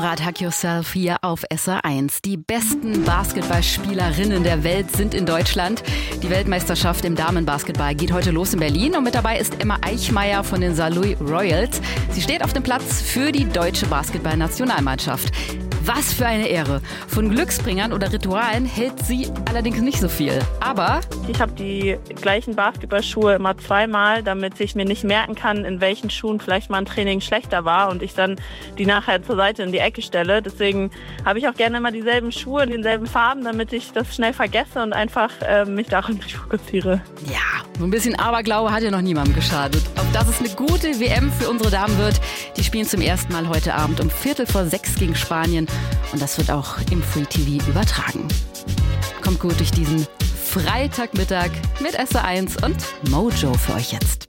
Kamerad Hack Yourself hier auf SR1. Die besten Basketballspielerinnen der Welt sind in Deutschland. Die Weltmeisterschaft im Damenbasketball geht heute los in Berlin und mit dabei ist Emma Eichmeyer von den Saarlouis Royals. Sie steht auf dem Platz für die deutsche Basketballnationalmannschaft. Was für eine Ehre. Von Glücksbringern oder Ritualen hält sie allerdings nicht so viel. Aber ich habe die gleichen Basketballschuhe immer zweimal, damit ich mir nicht merken kann, in welchen Schuhen vielleicht mal ein Training schlechter war und ich dann die nachher zur Seite in die Ecke stelle. Deswegen habe ich auch gerne immer dieselben Schuhe in denselben Farben, damit ich das schnell vergesse und einfach mich darauf nicht fokussiere. ja, so ein bisschen Aberglaube hat ja noch niemandem geschadet. Auf dass es eine gute WM für unsere Damen wird. Die spielen zum ersten Mal heute Abend um 5:45 gegen Spanien. Und das wird auch im Free TV übertragen. Kommt gut durch diesen Freitagmittag mit SR1 und Mojo für euch jetzt.